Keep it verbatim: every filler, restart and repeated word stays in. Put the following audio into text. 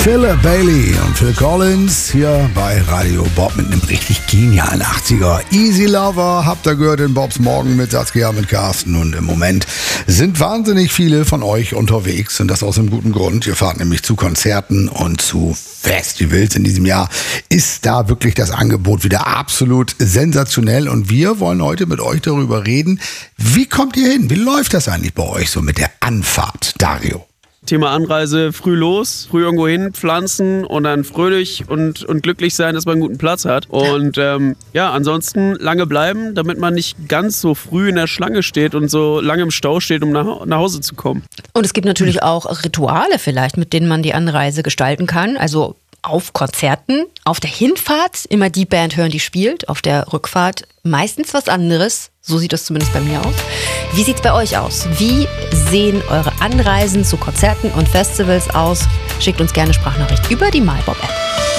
Philip Bailey und Phil Collins hier bei Radio Bob mit einem richtig genialen achtziger. Easy Lover habt ihr gehört in Bobs Morgen mit Saskia, mit Carsten. Und im Moment sind wahnsinnig viele von euch unterwegs und das aus einem guten Grund. Ihr fahrt nämlich zu Konzerten und zu Festivals. In diesem Jahr ist da wirklich das Angebot wieder absolut sensationell und wir wollen heute mit euch darüber reden, wie kommt ihr hin? Wie läuft das eigentlich bei euch so mit der Anfahrt, Dario? Thema Anreise, früh los, früh irgendwo hin, pflanzen und dann fröhlich und, und glücklich sein, dass man einen guten Platz hat. Und ähm, ja, ansonsten lange bleiben, damit man nicht ganz so früh in der Schlange steht und so lange im Stau steht, um nach, nach Hause zu kommen. Und es gibt natürlich auch Rituale vielleicht, mit denen man die Anreise gestalten kann. Also auf Konzerten, auf der Hinfahrt immer die Band hören, die spielt, auf der Rückfahrt meistens was anderes. So sieht das zumindest bei mir aus. Wie sieht es bei euch aus? Wie sehen eure Anreisen zu Konzerten und Festivals aus? Schickt uns gerne Sprachnachricht über die MyBob-App.